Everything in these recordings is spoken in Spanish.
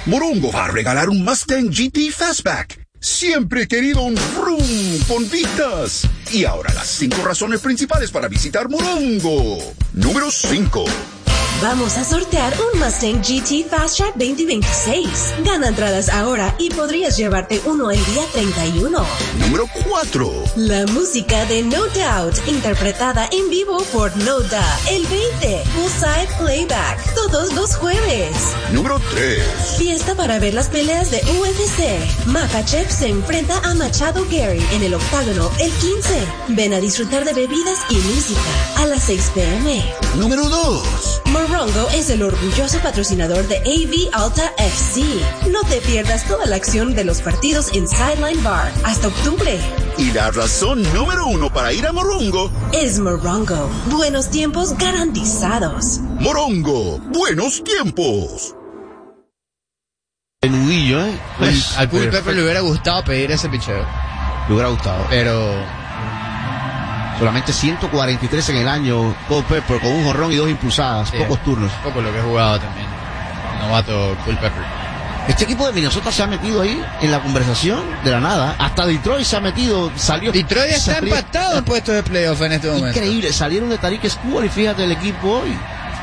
Morongo va a regalar un Mustang GT Fastback. Siempre he querido un vroom con vistas. Y ahora las 5 razones principales para visitar Morongo. Número 5. Vamos a sortear un Mustang GT Fast Track 2026. Gana entradas ahora y podrías llevarte uno el día 31. Número 4. La música de No Doubt, interpretada en vivo por No Doubt, el 20, Poolside Playback, todos los jueves. Número 3. Fiesta para ver las peleas de UFC. Makhachev se enfrenta a Machado Gary en el octágono el 15. Ven a disfrutar de bebidas y música a las 6 p.m. Número 2. Morongo es el orgulloso patrocinador de AV Alta FC. No te pierdas toda la acción de los partidos en Sideline Bar hasta octubre. Y la razón número 1 para ir a Morongo es Morongo. Buenos tiempos garantizados. Morongo, buenos tiempos. El nudillo, ¿eh? Pues, al Cool Pepper le hubiera gustado pedir ese picheo. Le hubiera gustado. Pero solamente 143 en el año, Cole Pepper con un jonrón y 2 impulsadas, sí, pocos turnos. Poco lo que he jugado también. Novato Cool Pepper. Este equipo de Minnesota se ha metido ahí en la conversación de la nada. Hasta Detroit se ha metido, salió. Detroit está empatado en puestos de playoff en este momento. Increíble, salieron de Tariq Skubal y fíjate el equipo hoy.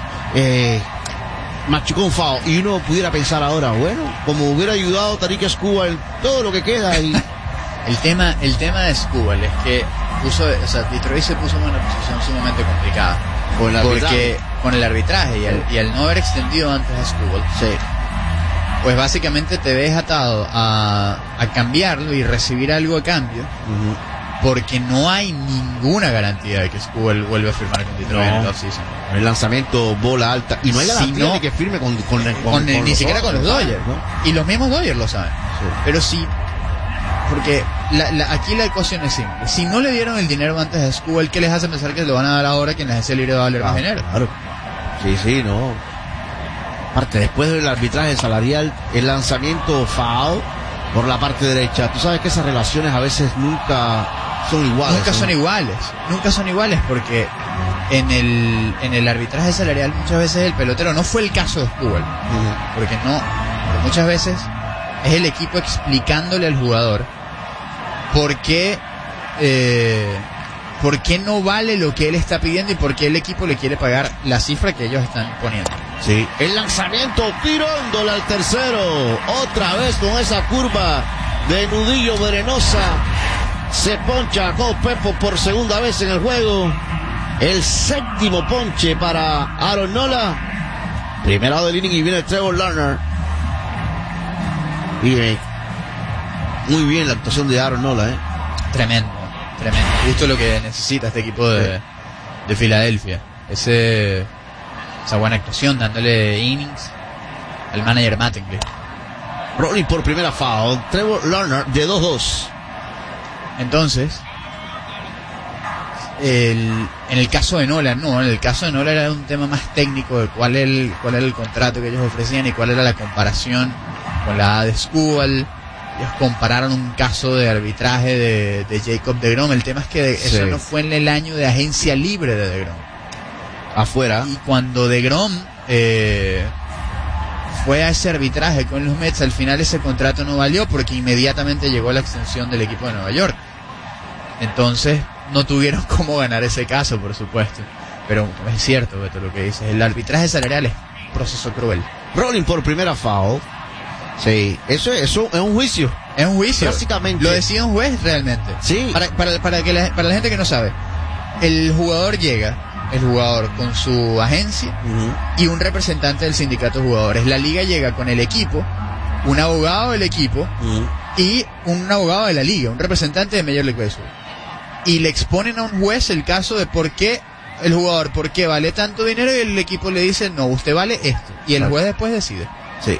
Machucó un foul y uno pudiera pensar ahora, bueno, como hubiera ayudado Tariq Skubal todo lo que queda y el tema de Skubal es que Detroit se puso en una posición sumamente complicada con el arbitraje y al no haber extendido antes a Skubal, sí, pues básicamente te ves atado a cambiarlo y recibir algo a cambio, porque no hay ninguna garantía de que Skubal vuelva a firmar con Detroit en el offseason. El lanzamiento, bola alta, y no hay garantía de que firme con ni siquiera con los Dodgers, ¿no? Y los mismos Dodgers lo saben, sí. Pero si porque aquí la ecuación es simple. Si no le dieron el dinero antes a Skubal, ¿qué les hace pensar que lo van a dar ahora que en la agencia libre va a valer más dinero? Claro. Sí, no. Aparte, después del arbitraje salarial, el lanzamiento foul por la parte derecha. Tú sabes que esas relaciones a veces nunca son iguales. Nunca son iguales porque en el arbitraje salarial muchas veces el pelotero, no fue el caso de Skubal, porque muchas veces es el equipo explicándole al jugador por qué no vale lo que él está pidiendo y por qué el equipo le quiere pagar la cifra que ellos están poniendo. Sí, el lanzamiento tirándole al tercero, otra vez con esa curva de nudillo venenosa, se poncha Cole Pepper por segunda vez en el juego, el 7º ponche para Aaron Nola, primero del inning y viene Trevor Larnach, y muy bien la actuación de Aaron Nola, tremendo, justo lo que necesita este equipo de Filadelfia, esa buena actuación, dándole innings al manager Mattingly. Rolling por primera foul, Trevor Larnach de 2-2. Entonces, en el caso de Nola, era un tema más técnico de cuál era el contrato que ellos ofrecían y cuál era la comparación con la de Skubal. Ellos compararon un caso de arbitraje de Jacob deGrom. El tema es que eso no fue en el año de agencia libre de deGrom. Afuera. Y cuando deGrom fue a ese arbitraje con los Mets, al final ese contrato no valió porque inmediatamente llegó la extensión del equipo de Nueva York. Entonces no tuvieron cómo ganar ese caso, por supuesto. Pero es cierto, Beto, lo que dices. El arbitraje salarial es un proceso cruel. Rolling por primera foul. Sí, eso es un juicio. Es un juicio. Básicamente. Lo decide un juez realmente. Sí. Para la gente que no sabe, el jugador con su agencia y un representante del sindicato de jugadores. La liga llega con el equipo, un abogado del equipo y un abogado de la liga, un representante de Major League Baseball. Y le exponen a un juez el caso de por qué el jugador, por qué vale tanto dinero, y el equipo le dice, no, usted vale esto. Y el juez después decide. Sí.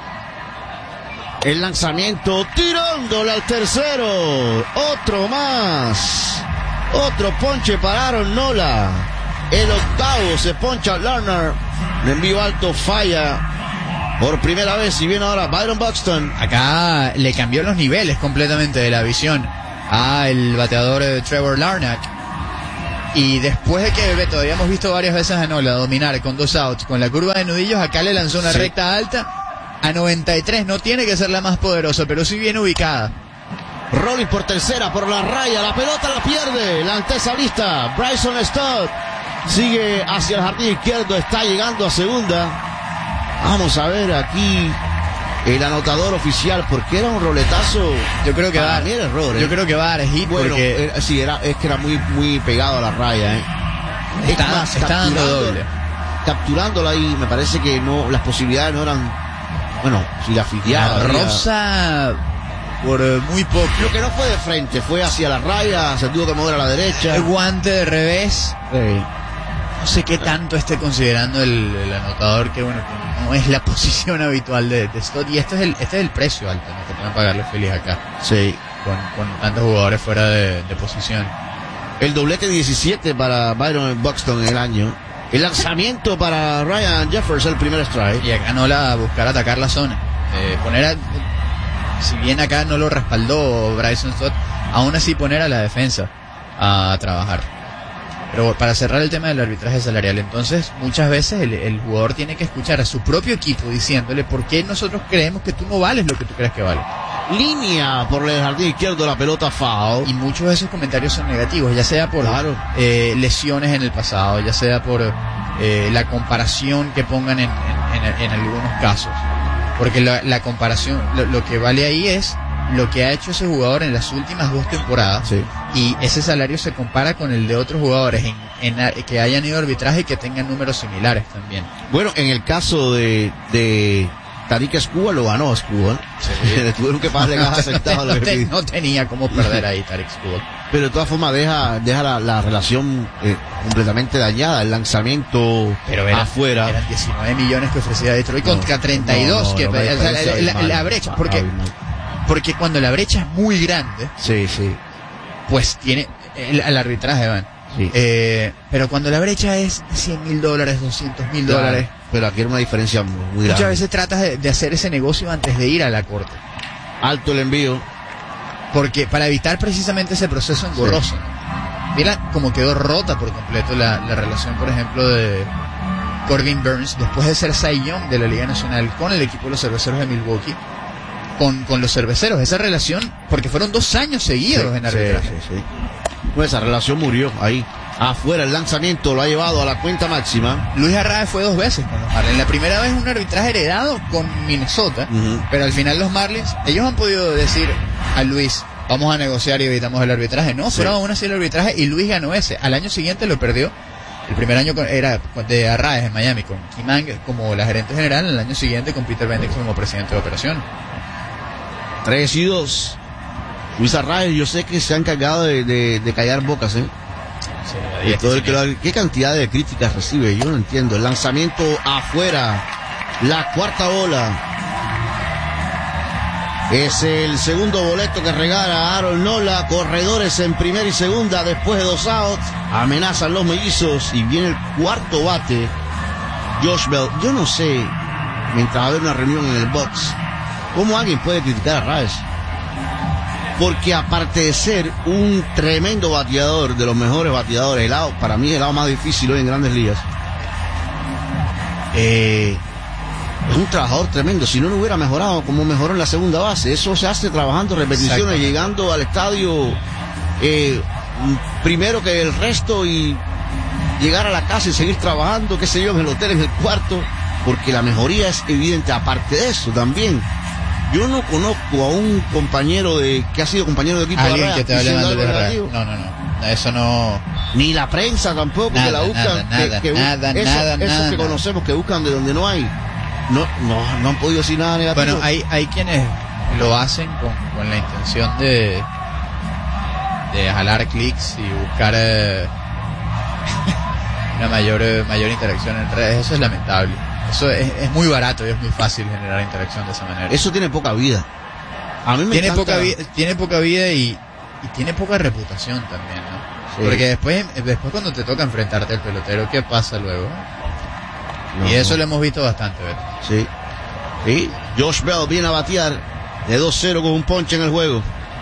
El lanzamiento tirándole al tercero. Otro más. Otro ponche para Aaron Nola. El 8º se poncha Larnach. El envío alto falla por primera vez. Y viene ahora Byron Buxton. Acá le cambió los niveles completamente de la visión al bateador Trevor Larnach. Y después de que Beto habíamos visto varias veces a Nola dominar con 2 outs, con la curva de nudillos, acá le lanzó una recta alta a 93, no tiene que ser la más poderosa, pero sí bien ubicada. Rolling por tercera, por la raya, la pelota la pierde, la antesarista, Bryson Stott, sigue hacia el jardín izquierdo, está llegando a segunda. Vamos a ver aquí el anotador oficial, porque era un roletazo. Yo creo que va a dar error. Yo creo que va a dar hit, bueno, porque sí, es que era muy pegado a la raya, está dando doble. Capturándola ahí, me parece que no, las posibilidades no eran, bueno, si la filiaba. Rosa por muy poco. Lo que no fue de frente, fue hacia la raya, se tuvo que mover a la derecha. El guante de revés. Sí. No sé qué tanto esté considerando el anotador, que bueno, que no es la posición habitual de Stott, y este es el precio alto, ¿no?, que pueden pagarle feliz acá. Sí. Con tantos jugadores fuera de posición. El doblete 17 para Byron Buxton en el año. El lanzamiento para Ryan Jeffers, el primer strike. Y acá Nola a buscar atacar la zona. Si bien acá no lo respaldó Bryson Stott, aún así poner a la defensa a trabajar. Pero para cerrar el tema del arbitraje salarial, entonces muchas veces el jugador tiene que escuchar a su propio equipo diciéndole por qué nosotros creemos que tú no vales lo que tú crees que vale. Línea por el jardín izquierdo, la pelota foul. Y muchos de esos comentarios son negativos, ya sea por lesiones en el pasado, ya sea por la comparación que pongan en algunos casos. Porque la comparación, lo que vale ahí es lo que ha hecho ese jugador en las últimas 2 temporadas, sí, y ese salario se compara con el de otros jugadores que hayan ido a arbitraje y que tengan números similares también. Bueno, en el caso de Tariq Escobar, lo ganó Escobar. Sí. Le tuvieron que pagarle gas aceptado. No tenía cómo perder ahí Tariq Escobar. Pero de todas formas deja la relación completamente dañada. El lanzamiento afuera. Eran 19 millones que ofrecía Detroit contra 32 la brecha. Porque cuando la brecha es muy grande, sí, pues tiene el arbitraje, van. Sí. Pero cuando la brecha es $100,000, $200,000, pero aquí era una diferencia muy grande. Muchas veces tratas de hacer ese negocio antes de ir a la corte. Alto el envío. Porque para evitar precisamente ese proceso engorroso. Sí. ¿No? Mira cómo quedó rota por completo la relación, por ejemplo, de Corbin Burns después de ser Cy Young de la Liga Nacional con el equipo de los Cerveceros de Milwaukee. Con los Cerveceros, esa relación, porque fueron 2 años seguidos en arbitraje. Sí. Pues esa relación murió ahí. Afuera, el lanzamiento lo ha llevado a la cuenta máxima. Luis Arraez fue 2 veces con los Marlins. La primera vez un arbitraje heredado con Minnesota, pero al final los Marlins, ellos han podido decir a Luis, vamos a negociar y evitamos el arbitraje. No, fueron aún así el arbitraje y Luis ganó ese. Al año siguiente lo perdió. El primer año era de Arraez en Miami con Kimang como la gerente general, el año siguiente con Peter Bendix como presidente de operaciones. 3-2. Luis Arraez, yo sé que se ha encargado de callar bocas, Sí, y todo ¿qué cantidad de críticas recibe? Yo no entiendo. El lanzamiento afuera, la cuarta bola. Es el segundo boleto que regala Aaron Nola. Corredores en primera y segunda después de 2 outs. Amenazan los mellizos y viene el cuarto bate. Josh Bell. Yo no sé, mientras va a haber una reunión en el box, ¿cómo alguien puede criticar a Arraez? Porque aparte de ser un tremendo bateador, de los mejores bateadores, para mí el lado más difícil hoy en Grandes Ligas, es un trabajador tremendo. Si no hubiera mejorado como mejoró en la segunda base, eso se hace trabajando repeticiones, llegando al estadio primero que el resto y llegar a la casa y seguir trabajando, qué sé yo, en el hotel, en el cuarto, porque la mejoría es evidente. Aparte de eso también, yo no conozco a un compañero que ha sido compañero de equipo de alguien Arraez, que te hable mal de Arraez. negativo. No, eso no. Ni la prensa tampoco, Nada, que la buscan, nada, esos que conocemos que buscan de donde no hay. No han podido decir nada negativo. Bueno, hay quienes lo hacen con la intención de jalar clics y buscar una mayor interacción en redes. Eso es lamentable. Eso es muy barato y es muy fácil generar interacción de esa manera. Eso tiene poca vida. A mí me tiene encanta. tiene poca vida y tiene poca reputación también, ¿no? Sí. Porque después cuando te toca enfrentarte al pelotero, ¿qué pasa luego? Y eso lo hemos visto bastante, Beto. Sí. Josh Bell viene a batear de 2-0 con un ponche en el juego.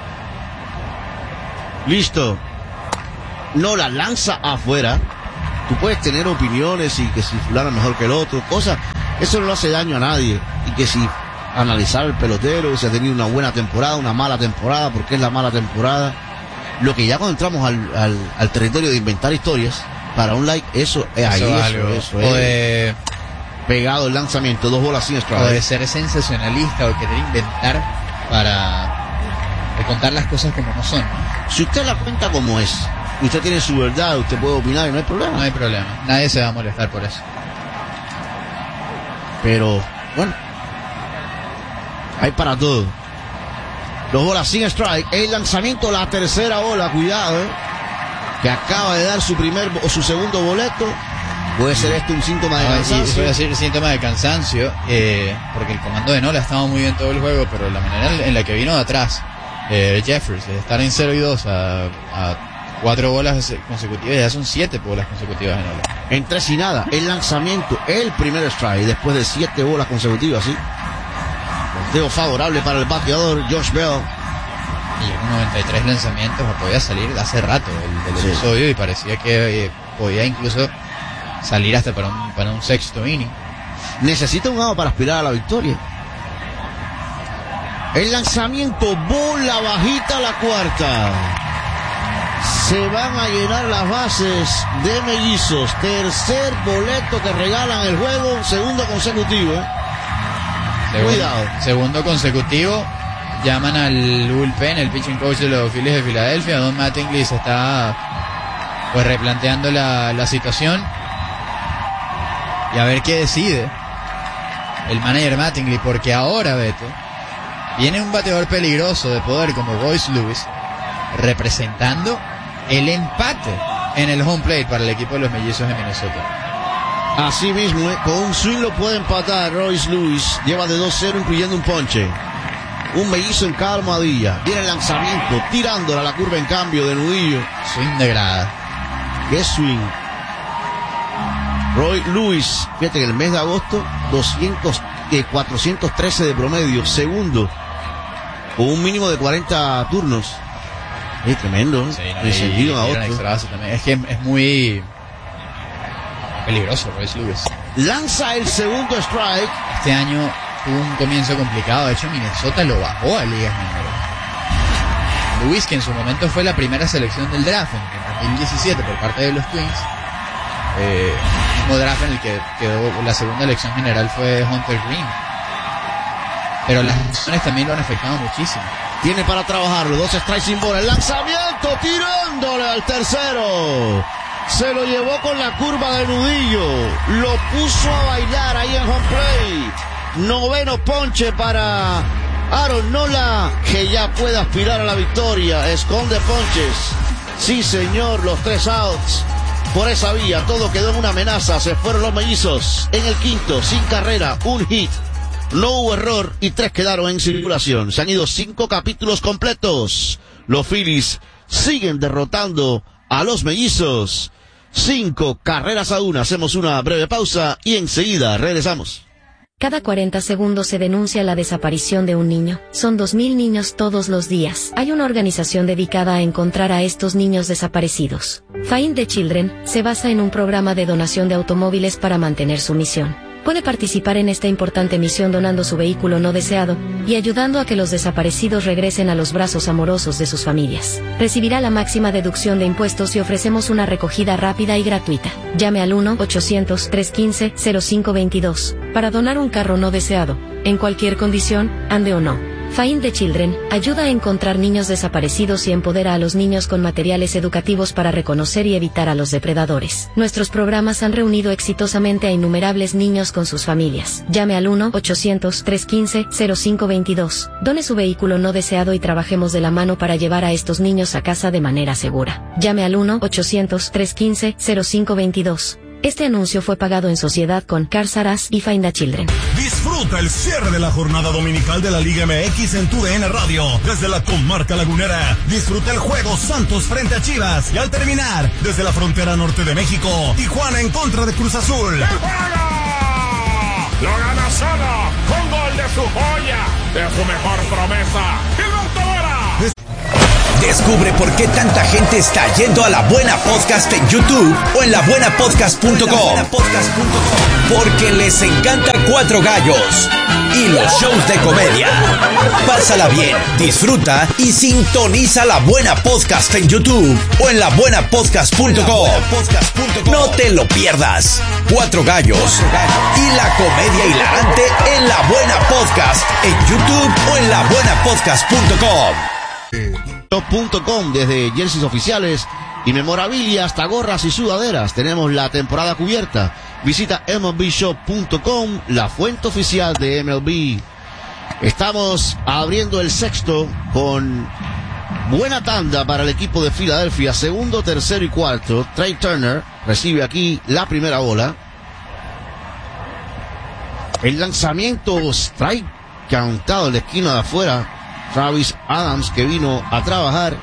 Listo. No la lanza afuera. Tú puedes tener opiniones y que si fulano es mejor que el otro, cosas. Eso no le hace daño a nadie. Y que si analizar el pelotero, si ha tenido una buena temporada, una mala temporada, por qué es la mala temporada. Lo que ya cuando entramos al territorio de inventar historias, para un like, eso es pegado el lanzamiento, 2 bolas sin strike. O de ser sensacionalista o querer inventar de contar las cosas como no son. Si usted la cuenta como es, usted tiene su verdad, usted puede opinar y no hay problema. No hay problema, nadie se va a molestar por eso. Pero, bueno, hay para todo. 2 bolas sin strike, el lanzamiento, la tercera bola, cuidado, que acaba de dar su primer o su segundo boleto. Puede ser un síntoma de cansancio. Puede ser síntoma de cansancio, porque el comando de Nola estaba muy bien todo el juego, pero la manera en la que vino de atrás, Jeffers, de estar en 0-2 a 4 bolas consecutivas, ya son 7 bolas consecutivas de Nola. En 3 y nada, el lanzamiento, el primer strike, después de 7 bolas consecutivas, ¿sí? Conteo favorable para el bateador Josh Bell. Y con 93 lanzamientos podía salir hace rato del episodio, y parecía que podía incluso salir hasta para un sexto inning. Necesita un out para aspirar a la victoria. El lanzamiento, bola bajita a la cuarta. Se van a llenar las bases de Mellizos. Tercer boleto que regalan el juego, segundo consecutivo. Cuidado. Segundo consecutivo. Llaman al bullpen, el pitching coach de los Phillies de Filadelfia. Don Mattingly se está replanteando la situación. Y a ver qué decide el manager Mattingly, porque ahora, Beto, viene un bateador peligroso de poder como Royce Lewis, representando el empate en el home plate para el equipo de los Mellizos de Minnesota. Así mismo, con un swing lo puede empatar Royce Lewis. Lleva de 2-0, incluyendo un ponche. Un mellizo en cada almohadilla. Viene el lanzamiento, tirándola a la curva en cambio de nudillo. Swing de grada. ¿Qué swing? Roy Lewis, fíjate que en el mes de agosto, 413 de promedio, segundo, con un mínimo de 40 turnos. Es tremendo, sí, sentido en agosto. Es que es muy peligroso Royce Lewis. Lanza el segundo strike. Este año tuvo un comienzo complicado, de hecho Minnesota lo bajó a ligas menores. Lewis, que en su momento fue la primera selección del draft en 2017 por parte de los Twins, mismo draft en el que quedó la segunda elección general fue Hunter Green, pero las lesiones también lo han afectado muchísimo. Tiene para trabajarlo, 2 strikes sin bola, el lanzamiento tirándole al tercero, se lo llevó con la curva de nudillo, lo puso a bailar ahí en home plate. Noveno ponche para Aaron Nola, que ya puede aspirar a la victoria. Esconde ponches, sí señor, los 3 outs. Por esa vía, todo quedó en una amenaza. Se fueron los Mellizos en el quinto, sin carrera, un hit. No hubo error y 3 quedaron en circulación. Se han ido 5 capítulos completos. Los Phillies siguen derrotando a los Mellizos. 5 carreras a 1. Hacemos una breve pausa y enseguida regresamos. Cada 40 segundos se denuncia la desaparición de un niño. Son 2.000 niños todos los días. Hay una organización dedicada a encontrar a estos niños desaparecidos. Find the Children se basa en un programa de donación de automóviles para mantener su misión. Puede participar en esta importante misión donando su vehículo no deseado y ayudando a que los desaparecidos regresen a los brazos amorosos de sus familias. Recibirá la máxima deducción de impuestos y ofrecemos una recogida rápida y gratuita. Llame al 1-800-315-0522 para donar un carro no deseado, en cualquier condición, ande o no. Find the Children ayuda a encontrar niños desaparecidos y empodera a los niños con materiales educativos para reconocer y evitar a los depredadores. Nuestros programas han reunido exitosamente a innumerables niños con sus familias. Llame al 1-800-315-0522. Done su vehículo no deseado y trabajemos de la mano para llevar a estos niños a casa de manera segura. Llame al 1-800-315-0522. Este anuncio fue pagado en sociedad con Cars R Us y Find the Children. Disfruta el cierre de la jornada dominical de la Liga MX en tu DN Radio. Desde la comarca lagunera, disfruta el juego Santos frente a Chivas. Y al terminar, desde la frontera norte de México, Tijuana en contra de Cruz Azul. ¡El juego! Lo gana solo con gol de su joya, de su mejor promesa, Gilberto Vera. De Descubre por qué tanta gente está yendo a La Buena Podcast en YouTube o en labuenapodcast.com. Porque les encanta Cuatro Gallos y los shows de comedia. Pásala bien, disfruta y sintoniza La Buena Podcast en YouTube o en labuenapodcast.com. No te lo pierdas. Cuatro Gallos y la comedia hilarante en La Buena Podcast en YouTube o en labuenapodcast.com. Desde jerseys oficiales y memorabilia hasta gorras y sudaderas. Tenemos la temporada cubierta. Visita MLBshop.com, la fuente oficial de MLB. Estamos abriendo el sexto con buena tanda para el equipo de Filadelfia. Segundo, tercero y cuarto. Trey Turner recibe aquí la primera bola. El lanzamiento strike cantado en la esquina de afuera. Travis Adams, que vino a trabajar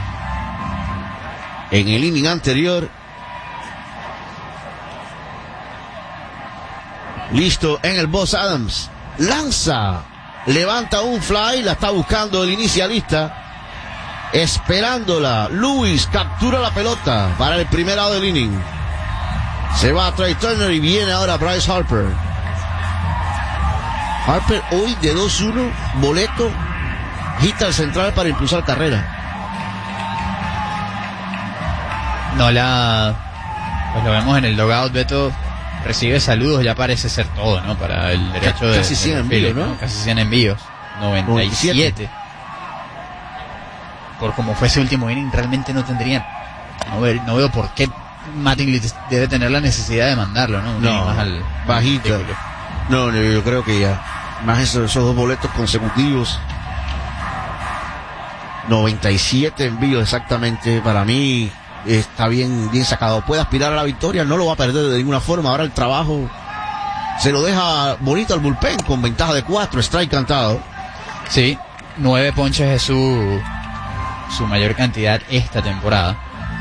en el inning anterior. Listo en el box Adams. Lanza. Levanta un fly. La está buscando el inicialista. Esperándola. Lewis captura la pelota para el primer lado del inning. Se va a Trey Turner y viene ahora Bryce Harper. Harper hoy de 2-1. Boleto. Hita al central para impulsar carrera. Pues lo vemos en el dugout. Beto recibe saludos, ya parece ser todo, ¿no? Para el derecho de... Casi 100 envíos, ¿no? Casi 100 envíos. 97. Por como fue ese último inning, realmente no tendrían... No veo por qué Mattingly debe tener la necesidad de mandarlo, ¿no? Más al bajito. No, yo creo que ya. Más esos dos boletos consecutivos. 97 envíos exactamente. Para mí está bien sacado. Puede aspirar a la victoria, no lo va a perder de ninguna forma. Ahora el trabajo se lo deja bonito al bullpen con ventaja de 4, strike cantado. Sí, 9 ponches es su mayor cantidad esta temporada.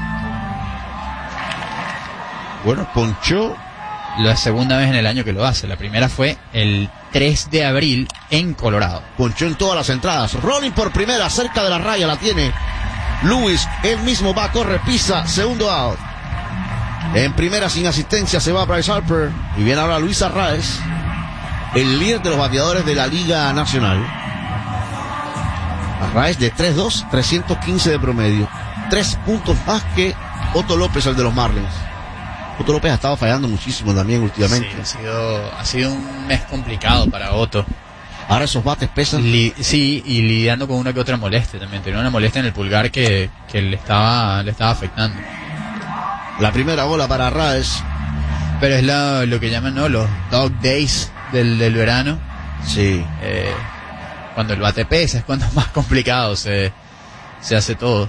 Bueno, ponchó la segunda vez en el año que lo hace. La primera fue el 3 de abril en Colorado. Ponchó en todas las entradas. Rolling por primera, cerca de la raya, la tiene Lewis. Él mismo va, corre, pisa, segundo out. En primera sin asistencia se va Bryce Harper. Y viene ahora Luis Arraez, el líder de los bateadores de la Liga Nacional. Arraez de 3-2, 315 de promedio. 3 puntos más que Otto López, el de los Marlins. Otto López ha estado fallando muchísimo también últimamente. Sí, ha sido un mes complicado para Otto. Ahora esos bates pesan. Sí, y lidiando con una que otra molestia también. Tenía una molestia en el pulgar que le estaba afectando. La primera bola para Arraez. Pero es lo que llaman, ¿no? Los dog days del verano. Sí. Cuando el bate pesa es cuando más complicado se hace todo.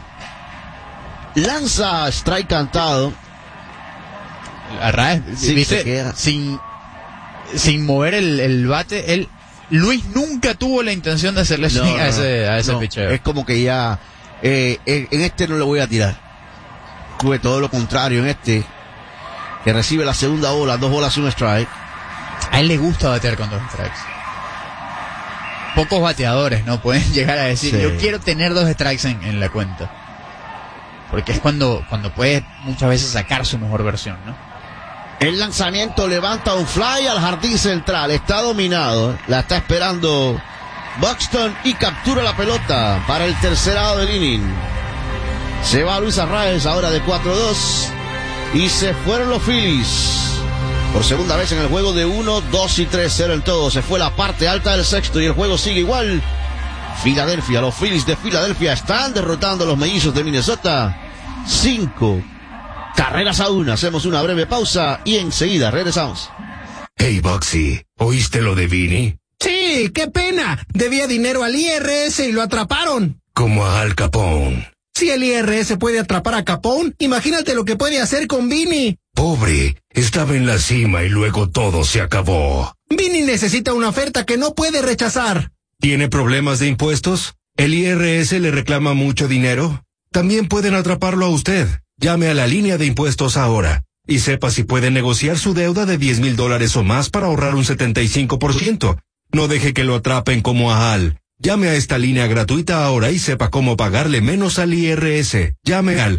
Lanza strike cantado. Arraez, sí, ¿viste? Sin mover el bate, Luis nunca tuvo la intención de hacerle swing a ese picheo. Es como que ya en este no le voy a tirar. Tuve todo lo contrario en este, que recibe la segunda bola, 2 bolas y un strike. A él le gusta batear con 2 strikes. Pocos bateadores no pueden llegar a decir, sí, yo quiero tener 2 strikes en la cuenta. Porque es cuando puede muchas veces sacar su mejor versión, ¿no? El lanzamiento levanta un fly al jardín central. Está dominado. La está esperando Buxton y captura la pelota para el tercer lado del inning. Se va Luis Arraez ahora de 4-2. Y se fueron los Phillies. Por segunda vez en el juego de 1, 2 y 3-0 en todo. Se fue la parte alta del sexto y el juego sigue igual. Filadelfia, los Phillies de Filadelfia están derrotando a los Mellizos de Minnesota. 5 carreras a 1. Hacemos una breve pausa y enseguida regresamos. Hey, Boxy, ¿oíste lo de Vinny? Sí, qué pena. Debía dinero al IRS y lo atraparon. Como a Al Capone. Si el IRS puede atrapar a Capone, imagínate lo que puede hacer con Vinny. Pobre, estaba en la cima y luego todo se acabó. Vinny necesita una oferta que no puede rechazar. ¿Tiene problemas de impuestos? ¿El IRS le reclama mucho dinero? También pueden atraparlo a usted. Llame a la línea de impuestos ahora y sepa si puede negociar su deuda de $10,000 o más para ahorrar un 75%. No deje que lo atrapen como a Al. Llame a esta línea gratuita ahora y sepa cómo pagarle menos al IRS. Llame al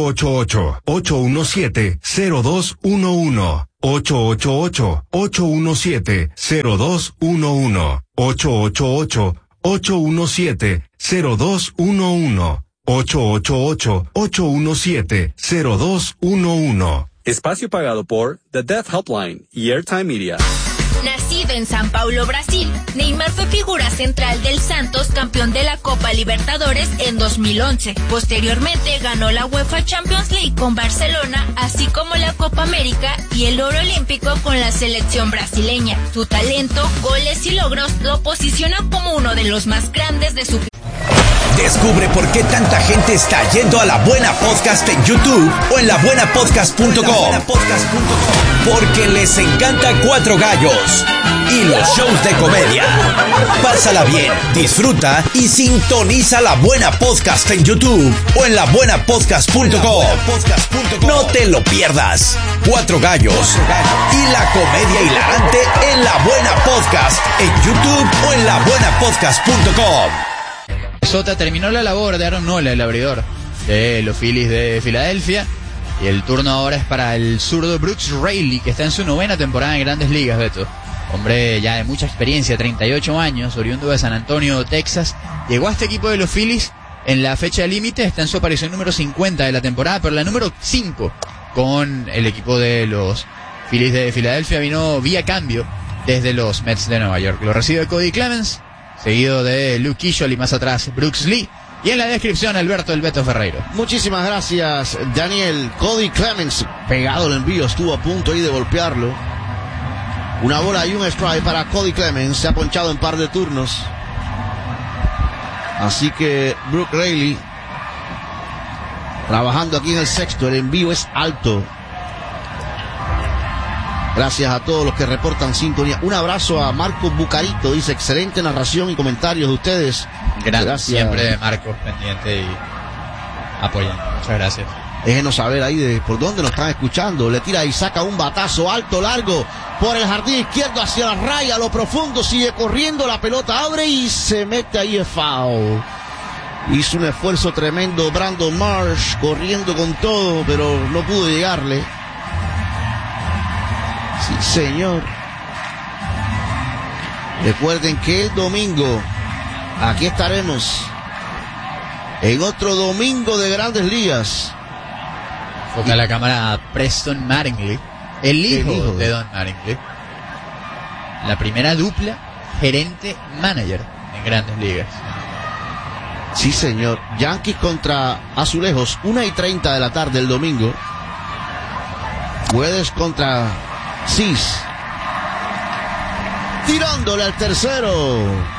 888-817-0211. 888-817-0211. 888-817-0211. 888-817-0211. Espacio pagado por The Deaf Helpline y Airtime Media. Nacido en San Paulo, Brasil, Neymar fue figura central del Santos, campeón de la Copa Libertadores en 2011. Posteriormente ganó la UEFA Champions League con Barcelona, así como la Copa América y el oro olímpico con la selección brasileña. Su talento, goles y logros lo posicionan como uno de los más grandes de su... Descubre por qué tanta gente está yendo a La Buena Podcast en YouTube o en labuenapodcast.com. Porque les encanta Cuatro Gallos y los shows de comedia. Pásala bien, disfruta y sintoniza La Buena Podcast en YouTube o en labuenapodcast.com. No te lo pierdas. Cuatro Gallos y la comedia hilarante en La Buena Podcast en YouTube o en labuenapodcast.com. Minnesota terminó la labor de Aaron Nola, el abridor de los Phillies de Filadelfia, y el turno ahora es para el zurdo Brooks Raley, que está en su 9ª temporada en Grandes Ligas, Beto. Hombre ya de mucha experiencia, 38 años, oriundo de San Antonio, Texas. Llegó a este equipo de los Phillies en la fecha límite, está en su aparición número 50 de la temporada, pero la número 5 con el equipo de los Phillies de Filadelfia vino vía cambio desde los Mets de Nueva York. Lo recibe Cody Clemens, seguido de Luke Kishol y más atrás Brooks Lee. Y en la descripción, Alberto El Beto Ferreiro. Muchísimas gracias, Daniel. Cody Clemens, pegado el envío, estuvo a punto ahí de golpearlo. Una bola y un strike para Cody Clemens. Se ha ponchado en par de turnos. Así que Brooks Raley trabajando aquí en el sexto. El envío es alto. Gracias a todos los que reportan sintonía. Un abrazo a Marco Bucarito. Dice, excelente narración y comentarios de ustedes. Gracias. Siempre Marco pendiente y apoyando. Muchas gracias. Déjenos saber ahí de por dónde nos están escuchando. Le tira y saca un batazo alto, largo, por el jardín izquierdo hacia la raya, a lo profundo. Sigue corriendo, la pelota abre y se mete ahí el foul. Hizo un esfuerzo tremendo Brandon Marsh, corriendo con todo, pero no pudo llegarle. Sí, señor. Recuerden que el domingo aquí estaremos en otro domingo de Grandes Ligas. Foca la cámara a Preston Mattingly, el hijo de Don Mattingly. La primera dupla gerente-manager en Grandes Ligas. Sí, señor. Yankees contra Azulejos, 1:30 de la tarde el domingo. Puedes contra Cis. Tirándole al tercero.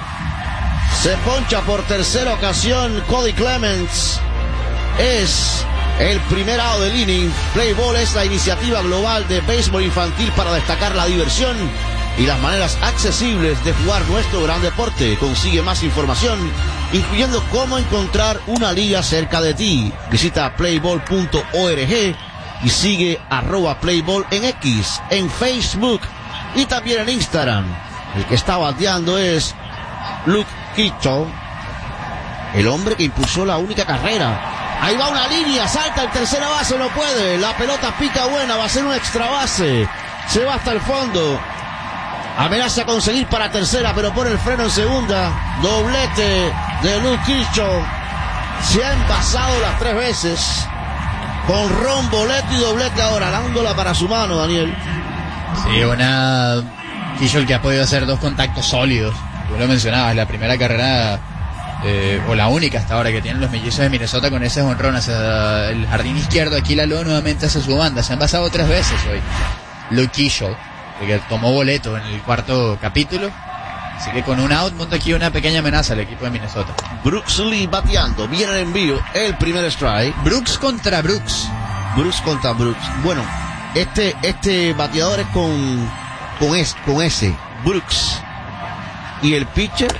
Se poncha por tercera ocasión Cody Clemens. Es el primer out del inning. Play Ball es la iniciativa global de béisbol infantil para destacar la diversión y las maneras accesibles de jugar nuestro gran deporte. Consigue más información, incluyendo cómo encontrar una liga cerca de ti. Visita playball.org y sigue @Playball en X, en Facebook y también en Instagram. El que está bateando es Luke Kishol, el hombre que impulsó la única carrera. Ahí va una línea, salta el tercera base, no puede. La pelota pica buena, va a ser un extra base. Se va hasta el fondo. Amenaza a conseguir para tercera, pero pone el freno en segunda. Doblete de Luke Kishol. Se ha envasado las 3 veces. Con ron, boleto y doblete ahora, dándola para su mano, Daniel. Sí, una Kishol que ha podido hacer 2 contactos sólidos. Tú lo mencionabas, la primera carrera, o la única hasta ahora que tienen los mellizos de Minnesota con ese jonrón hacia el jardín izquierdo. Aquí la nuevamente hacia su banda. Se han pasado 3 veces hoy. Luke Kishol, que tomó boleto en el 4º capítulo. Así que con un out monta aquí una pequeña amenaza al equipo de Minnesota. Brooks Lee bateando, viene el envío, el primer strike. Brooks contra Brooks. Brooks contra Brooks. Bueno, este bateador es con S, Brooks. Y el pitcher,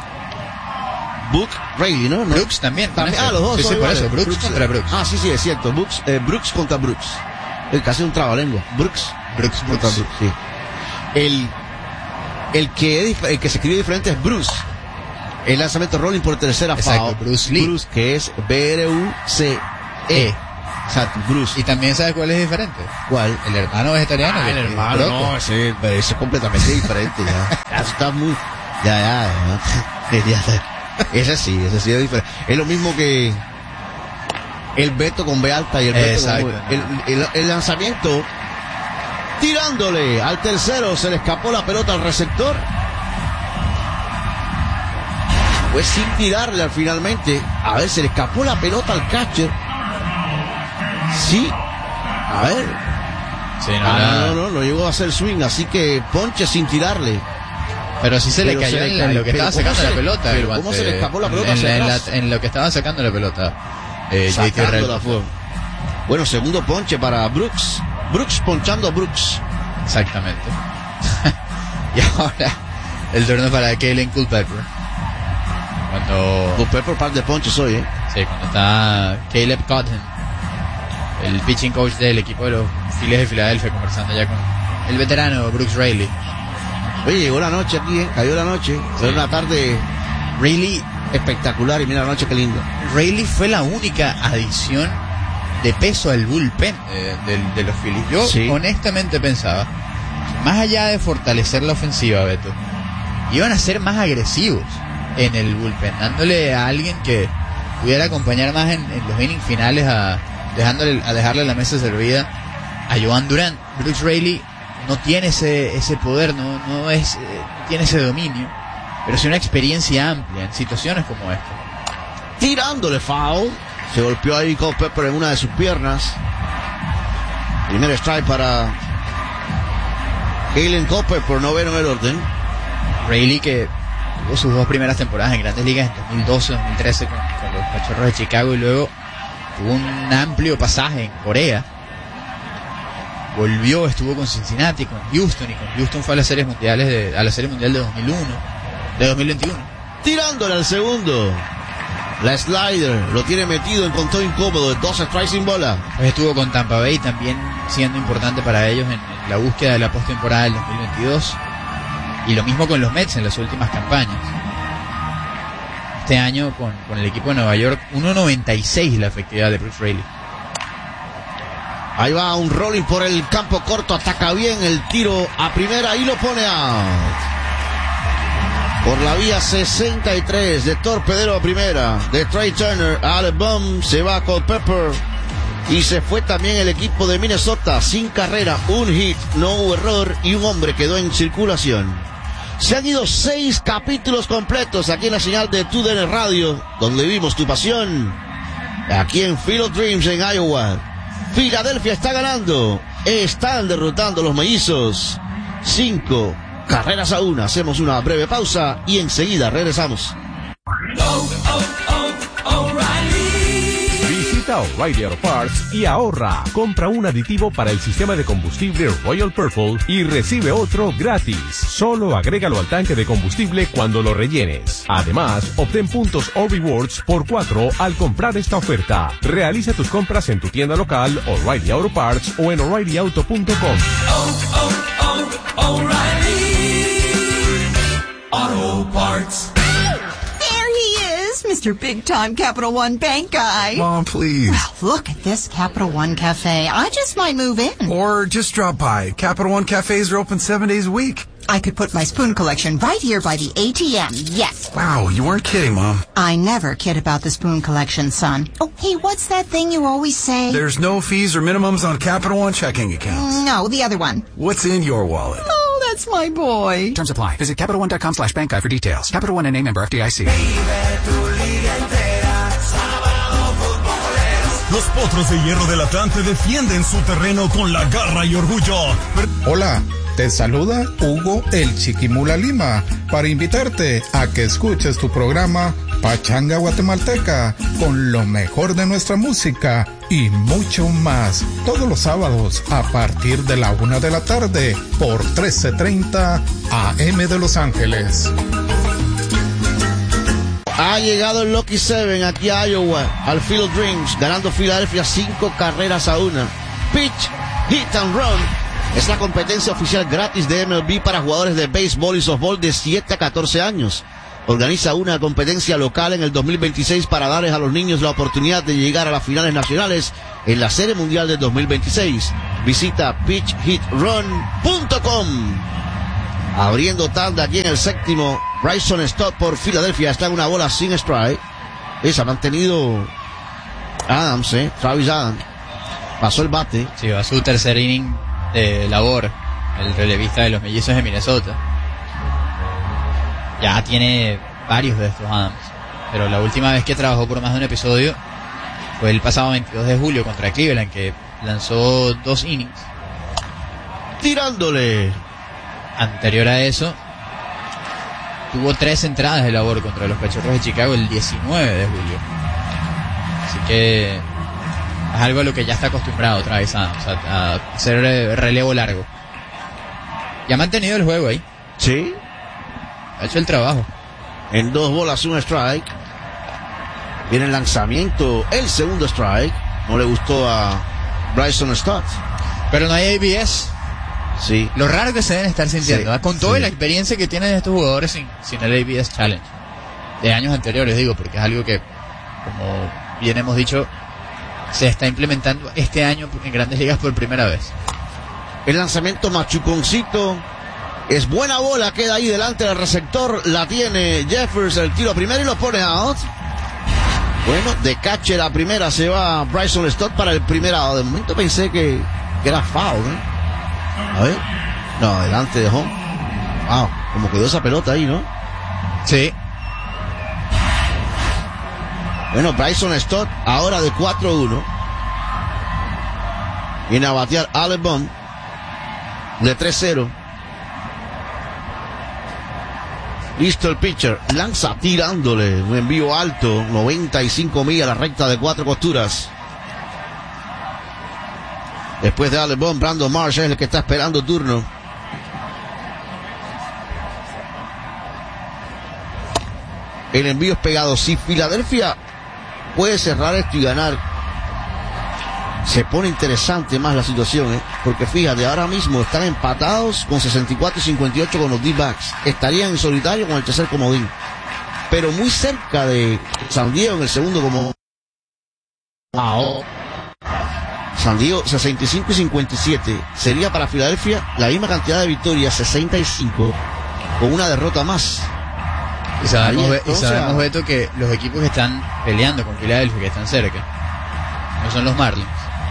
Buck Raley, ¿no? Brooks también. Los dos. Sí, por eso, Brooks contra Brooks. Sí, es cierto. Brooks contra Brooks. Casi un trabalengua. Brooks contra Brooks, sí. El que se escribe diferente es Bruce. El lanzamiento rolling por tercera foul. Bruce Lee. Bruce, que es B-R-U-C-E. Exacto, Bruce. Y también sabes cuál es diferente. ¿Cuál? El hermano vegetariano. El hermano, no, ese es completamente diferente ya. Está muy... Ya. Ese sí es diferente. Es lo mismo que el Beto con B alta y el Beto con el lanzamiento. Tirándole al tercero, se le escapó la pelota al receptor. Pues sin tirarle finalmente. A ver, se le escapó la pelota al catcher. Sí. A ver. Sí, no llegó a hacer swing, así que ponche sin tirarle. Pero sí se le cayó en lo que estaba sacando la pelota. Pero ¿cómo se le escapó la pelota en lo que estaba sacando la pelota. Sacándola fue. Bueno, segundo ponche para Brooks. Brooks ponchando a Brooks. Exactamente. Y ahora el turno para Kalen Culpepper. Culpepper par de ponches hoy, Sí, cuando está Caleb Cotton, el pitching coach del equipo de los Phillies de Filadelfia, conversando ya con el veterano Brooks Raley. Oye, llegó la noche aquí, cayó la noche. Fue una tarde Raley espectacular y mira la noche qué lindo. Raley fue la única adición de peso al bullpen de los Phillies. Yo honestamente pensaba, más allá de fortalecer la ofensiva, Beto, iban a ser más agresivos en el bullpen, dándole a alguien que pudiera acompañar más en los innings finales, a dejarle la mesa servida a Joan Durant. Brooks Raley no tiene ese poder, no tiene ese dominio, pero sí una experiencia amplia en situaciones como esta. Tirándole foul, se golpeó ahí Culpepper en una de sus piernas. Primer strike para Kalen Culpepper, noveno en el orden. Raley, que tuvo sus 2 primeras temporadas en Grandes Ligas en 2012, 2013 con los Cachorros de Chicago, y luego tuvo un amplio pasaje en Corea. Volvió, estuvo con Cincinnati, con Houston, y con Houston fue a la Serie Mundial de 2021. Tirándole al segundo. La slider lo tiene metido, encontró incómodo, 2 strikes sin bola. Pues estuvo con Tampa Bay, también siendo importante para ellos en la búsqueda de la postemporada del 2022. Y lo mismo con los Mets en las últimas campañas. Este año con el equipo de Nueva York, 1.96 la efectividad de Bruce Raley. Ahí va un rolling por el campo corto, ataca bien el tiro a primera y lo pone out. Por la vía 63 de torpedero a primera, de Trey Turner a Alec Bohm, se va Culpepper. Y se fue también el equipo de Minnesota, sin carrera, un hit, no hubo error y un hombre quedó en circulación. Se han ido 6 capítulos completos aquí en la señal de TUDN Radio, donde vivimos tu pasión. Aquí en Field of Dreams en Iowa. Filadelfia está ganando. Están derrotando a los mellizos. 5 carreras a 1. Hacemos una breve pausa y enseguida regresamos. Visita O'Reilly Auto Parts y ahorra. Compra un aditivo para el sistema de combustible Royal Purple y recibe otro gratis. Solo agrégalo al tanque de combustible cuando lo rellenes. Además, obtén puntos o rewards por 4 al comprar esta oferta. Realiza tus compras en tu tienda local, O'Reilly Auto Parts o en O'ReillyAuto.com. O'Reilly Auto Parts. Mr. Big Time Capital One Bank guy. Mom, please. Well, look at this Capital One Cafe. I just might move in. Or just drop by. Capital One Cafes are open 7 days a week. I could put my spoon collection right here by the ATM. Yes. Wow, you weren't kidding, Mom. I never kid about the spoon collection, son. Oh, hey, what's that thing you always say? There's no fees or minimums on Capital One checking accounts. No, the other one. What's in your wallet? Oh, that's my boy. Terms apply. Visit CapitalOne.com/bankguy for details. Capital One, N.A. member FDIC. Los Potros de Hierro del Atlante defienden su terreno con la garra y orgullo. Hola, te saluda Hugo el Chiquimula Lima para invitarte a que escuches tu programa Pachanga Guatemalteca con lo mejor de nuestra música y mucho más. Todos los sábados a partir de la 1 de la tarde por 1330 AM de Los Ángeles. Ha llegado el Lucky Seven aquí a Iowa, al Field of Dreams, ganando Filadelfia 5 carreras a 1. Pitch, Hit and Run es la competencia oficial gratis de MLB para jugadores de béisbol y softball de 7 a 14 años. organiza una competencia local en el 2026 para darles a los niños la oportunidad de llegar a las finales nacionales en la Serie Mundial del 2026. Visita pitchhitrun.com. Abriendo tanda aquí en el séptimo, Bryson Stott por Filadelfia está en una bola sin strike. Se ha mantenido Adams, Travis Adams. Pasó el bate. Sí, va a su tercer inning de labor, el relevista de los Mellizos de Minnesota. Ya tiene varios de estos Adams, pero la última vez que trabajó por más de un episodio fue el pasado 22 de julio contra Cleveland, que lanzó 2 innings. Tirándole. Anterior a eso, tuvo 3 entradas de labor contra los Cachorros de Chicago el 19 de julio. Así que es algo a lo que ya está acostumbrado Travis Adams, a hacer relevo largo. Ya ha mantenido el juego ahí. Sí. Ha hecho el trabajo. En 2 bolas, un strike. Viene el lanzamiento, el segundo strike. No le gustó a Bryson Stott. Pero no hay ABS. Sí. Lo raro que se deben estar sintiendo, Sí. con toda Sí. la experiencia que tienen estos jugadores sin el ABS Challenge. De años anteriores, digo, porque es algo que, como bien hemos dicho, se está implementando este año en Grandes Ligas por primera vez. El lanzamiento machuconcito. Es buena bola, queda ahí delante del receptor. La tiene Jeffers, el tiro primero y lo pone out. Bueno, de catcher a primera se va Bryson Stott para el primer out. De momento pensé que era foul, A ver. No, adelante de home. Wow, como quedó esa pelota ahí, ¿no? Sí. Bueno, Bryson Stott ahora de 4-1. Viene a batear Alec Bohm de 3-0. Listo el pitcher, lanza tirándole, un envío alto, 95 millas, la recta de 4 costuras. Después de Alec Bohm, Brandon Marsh es el que está esperando turno. El envío es pegado. Si Filadelfia puede cerrar esto y ganar, se pone interesante más la situación, porque fíjate, ahora mismo están empatados con 64 y 58 con los D-backs. Estarían en solitario con el tercer comodín, pero muy cerca de San Diego en el segundo comodín. San Diego 65 y 57. Sería para Filadelfia la misma cantidad de victorias, 65, con una derrota más. Y sabemos, Beto, que los equipos que están peleando con Filadelfia, que están cerca, no son los Marlins.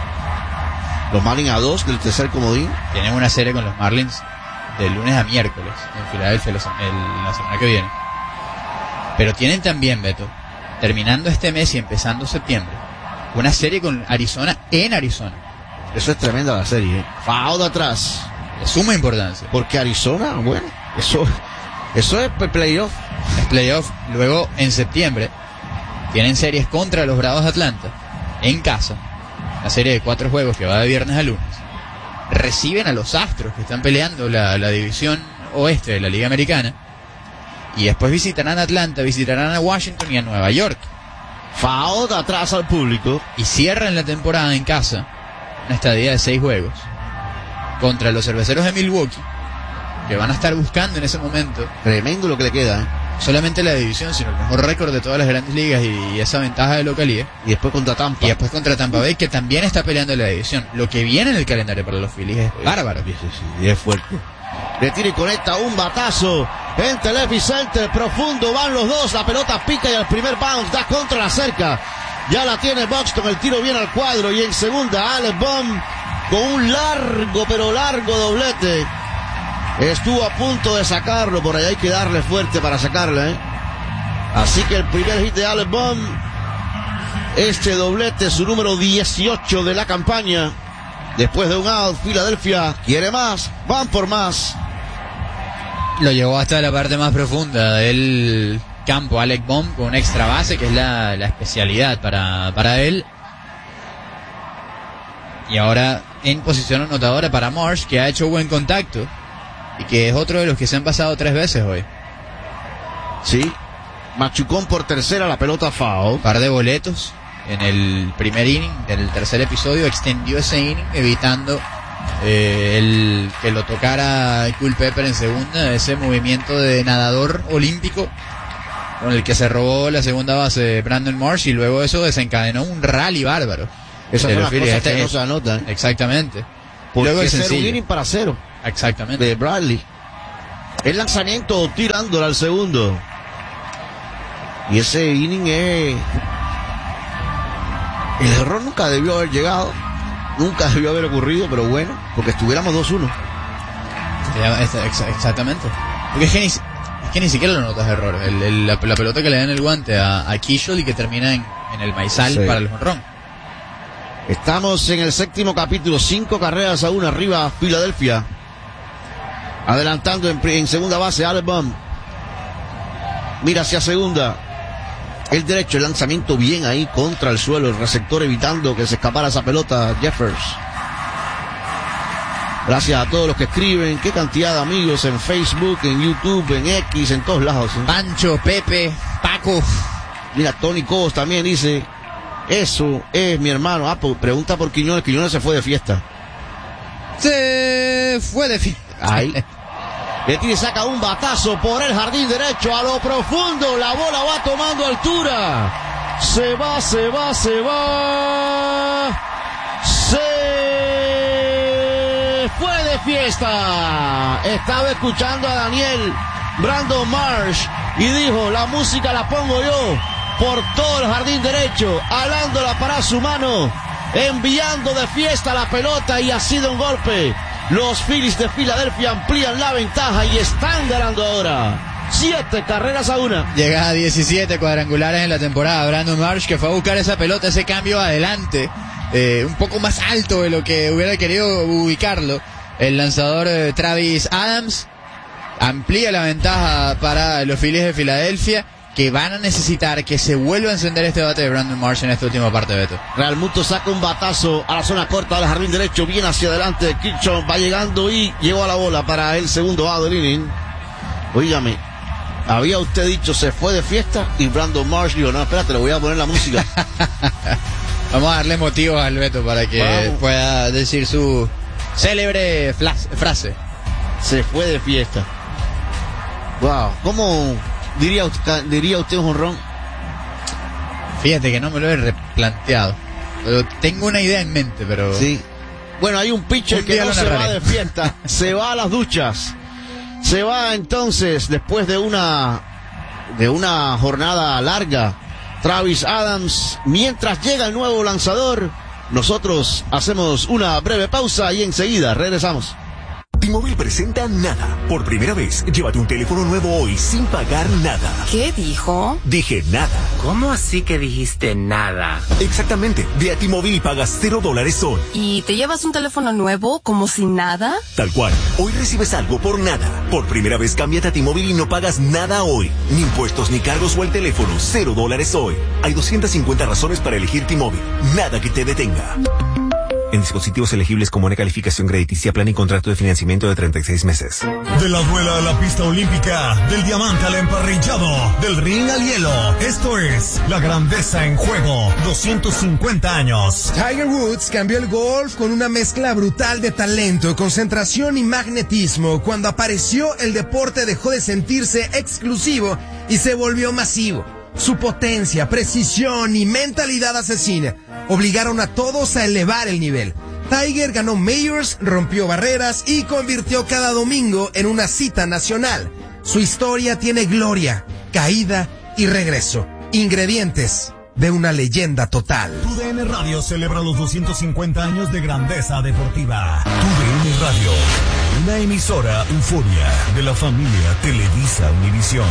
Los Marlins a 2 del tercer comodín. Tienen una serie con los Marlins de lunes a miércoles en Filadelfia la semana que viene. Pero tienen también, Beto, terminando este mes y empezando septiembre, una serie con Arizona en Arizona. Eso es tremenda la serie, Foul de atrás. De suma importancia. Porque Arizona, bueno, eso es playoff. Es playoff. Luego, en septiembre, tienen series contra los Bravos de Atlanta, en casa. Una serie de 4 juegos que va de viernes a lunes. Reciben a los Astros, que están peleando la división oeste de la Liga Americana. Y después visitarán a Atlanta, visitarán a Washington y a Nueva York. Foul de atrás al público. Y cierran la temporada en casa, una estadía de 6 juegos, contra los Cerveceros de Milwaukee, que van a estar buscando en ese momento. Tremendo lo que le queda, Solamente la división, sino el mejor récord de todas las grandes ligas y esa ventaja de localidad. Y después contra Tampa. Y después contra Tampa Bay, que también está peleando la división. Lo que viene en el calendario para los Phillies es bárbaro. Sí, y es fuerte. Le tira y conecta un batazo entre left y center, profundo, van los dos, la pelota pica y al primer bounce da contra la cerca. Ya la tiene Buxton, el tiro viene al cuadro y en segunda Alec Bohm con un largo, pero largo doblete. Estuvo a punto de sacarlo, por ahí hay que darle fuerte para sacarle, Así que el primer hit de Alec Bohm, este doblete, su número 18 de la campaña. Después de un out, Filadelfia quiere más, van por más. Lo llevó hasta la parte más profunda del campo Alec Bohm con una extra base, que es la especialidad para él. Y ahora en posición anotadora para Marsh, que ha hecho buen contacto y que es otro de los que se han pasado 3 veces hoy. Sí, machucón por tercera, la pelota foul. Par de boletos en el primer inning del tercer episodio, extendió ese inning evitando el que lo tocara Culpepper en segunda, ese movimiento de nadador olímpico con el que se robó la segunda base Brandon Marsh, y luego eso desencadenó un rally bárbaro. Esas son las cosas que no se anotan. Exactamente. Porque luego el 0 sencillo. inning para 0. Exactamente. De Bradley. El lanzamiento tirándola al segundo. Y ese inning es... El error nunca debió haber llegado. Nunca debió haber ocurrido, pero bueno, porque estuviéramos 2-1. Exactamente. Porque es que ni siquiera lo notas error. La pelota que le dan el guante a Kishel y que termina en el maizal para el jonrón. Estamos en el séptimo capítulo, 5-1 arriba Filadelfia. Adelantando en segunda base Album. Mira hacia segunda. El derecho, el lanzamiento bien ahí contra el suelo, el receptor evitando que se escapara esa pelota, Jeffers. Gracias a todos los que escriben, qué cantidad de amigos en Facebook, en YouTube, en X, en todos lados. Pancho, Pepe, Paco. Mira, Tony Cobos también dice, eso es mi hermano. Pregunta por Quiñones se fue de fiesta. Se fue de fiesta. Ahí. Betty saca un batazo por el jardín derecho a lo profundo. La bola va tomando altura. Se va. Se fue de fiesta. Estaba escuchando a Brandon Marsh y dijo, la música la pongo yo por todo el jardín derecho, alándola para su mano, enviando de fiesta la pelota, y ha sido un golpe. Los Phillies de Filadelfia amplían la ventaja y están ganando ahora 7-1. Llega a 17 cuadrangulares en la temporada Brandon Marsh, que fue a buscar esa pelota, ese cambio adelante, un poco más alto de lo que hubiera querido ubicarlo. El lanzador Travis Adams amplía la ventaja para los Phillies de Filadelfia, que van a necesitar que se vuelva a encender este bate de Brandon Marsh en esta última parte, Beto. Realmuto saca un batazo a la zona corta del jardín derecho, bien hacia adelante. Kirchhoff va llegando y llegó a la bola para el segundo out del inning. Oígame, había usted dicho se fue de fiesta y Brandon Marsh dijo, no, espérate, le voy a poner la música. Vamos a darle motivos al Beto para que pueda decir su célebre frase. Se fue de fiesta. Wow, ¿cómo diría usted un jonrón? Fíjate que no me lo he replanteado. Pero tengo una idea en mente, pero... Sí. Bueno, hay un pitcher que no se va de fiesta, se va a las duchas. Se va entonces después de una jornada larga. Travis Adams, mientras llega el nuevo lanzador, nosotros hacemos una breve pausa y enseguida regresamos. T-Mobile presenta Nada. Por primera vez, llévate un teléfono nuevo hoy sin pagar nada. ¿Qué dijo? Dije nada. ¿Cómo así que dijiste nada? Exactamente. Ve a T-Mobile y pagas $0 hoy. ¿Y te llevas un teléfono nuevo como si nada? Tal cual. Hoy recibes algo por nada. Por primera vez, cámbiate a T-Mobile y no pagas nada hoy. Ni impuestos, ni cargos o el teléfono. $0 hoy. Hay 250 razones para elegir T-Mobile. Nada que te detenga. En dispositivos elegibles con buena calificación crediticia, plan y contrato de financiamiento de 36 meses. De la duela a la pista olímpica, del diamante al emparrillado, del ring al hielo. Esto es la grandeza en juego. 250 años. Tiger Woods cambió el golf con una mezcla brutal de talento, concentración y magnetismo. Cuando apareció, el deporte dejó de sentirse exclusivo y se volvió masivo. Su potencia, precisión y mentalidad asesina obligaron a todos a elevar el nivel. Tiger ganó Majors, rompió barreras y convirtió cada domingo en una cita nacional. Su historia tiene gloria, caída y regreso. Ingredientes de una leyenda total. TUDN Radio celebra los 250 años de grandeza deportiva. TUDN Radio, una emisora euforia de la familia Televisa Univisión.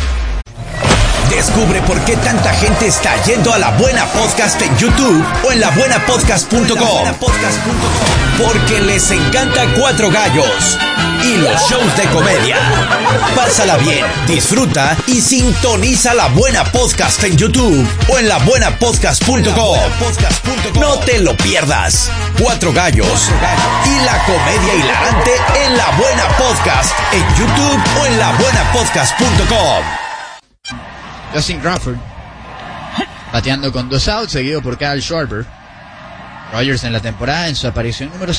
Descubre por qué tanta gente está yendo a La Buena Podcast en YouTube o en labuenapodcast.com. Porque les encanta Cuatro Gallos y los shows de comedia. Pásala bien, disfruta y sintoniza La Buena Podcast en YouTube o en labuenapodcast.com. No te lo pierdas. Cuatro Gallos y la comedia hilarante en La Buena Podcast en YouTube o en labuenapodcast.com. Dustin Crawford bateando con 2 outs, seguido por Kyle Schwarber. Rogers en la temporada en su aparición número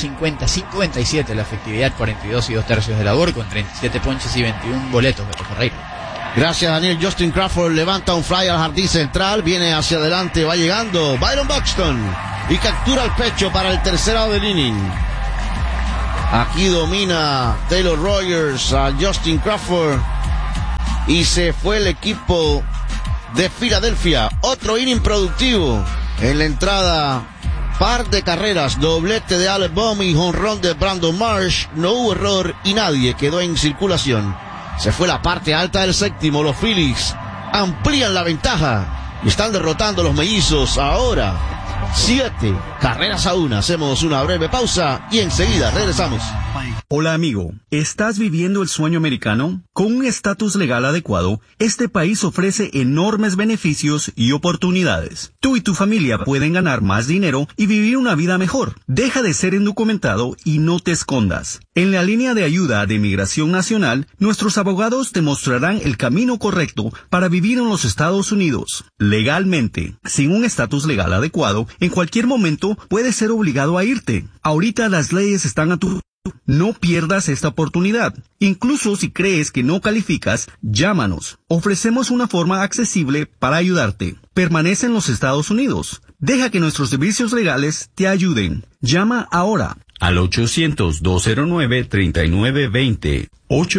50-57, la efectividad 42 2/3 de labor con 37 ponches y 21 boletos de Ferreira. Gracias, Daniel. Justin Crawford levanta un fly al jardín central, viene hacia adelante, va llegando Byron Buxton y captura el pecho para el tercer out del inning. Aquí domina Taylor Rogers a Justin Crawford y se fue el equipo de Filadelfia. Otro inning productivo en la entrada. Par de carreras, doblete de Alec Bohm y jonrón de Brandon Marsh. No hubo error y nadie quedó en circulación. Se fue la parte alta del séptimo. Los Phillies amplían la ventaja y están derrotando a los mellizos. Ahora 7-1. Hacemos una breve pausa y enseguida regresamos. Hola amigo, ¿estás viviendo el sueño americano? Con un estatus legal adecuado, este país ofrece enormes beneficios y oportunidades. Tú y tu familia pueden ganar más dinero y vivir una vida mejor. Deja de ser indocumentado y no te escondas. En la línea de ayuda de Migración Nacional, nuestros abogados te mostrarán el camino correcto para vivir en los Estados Unidos. Legalmente, sin un estatus legal adecuado, en cualquier momento puedes ser obligado a irte. Ahorita las leyes están a tu... No pierdas esta oportunidad. Incluso si crees que no calificas, llámanos. Ofrecemos una forma accesible para ayudarte. Permanece en los Estados Unidos. Deja que nuestros servicios legales te ayuden. Llama ahora al 800-209-3920.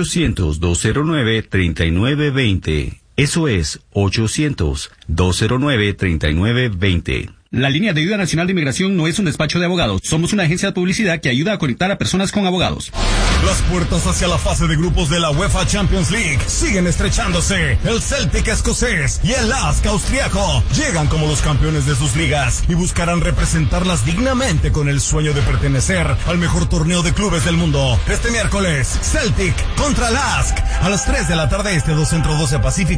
800-209-3920. Eso es 800-209-3920. La línea de ayuda nacional de inmigración no es un despacho de abogados. Somos una agencia de publicidad que ayuda a conectar a personas con abogados. Las puertas hacia la fase de grupos de la UEFA Champions League siguen estrechándose. El Celtic escocés y el Lask austriaco llegan como los campeones de sus ligas y buscarán representarlas dignamente con el sueño de pertenecer al mejor torneo de clubes del mundo. Este miércoles, Celtic contra Lask a las 3 de la tarde este, 2 centro, 12 pacífico.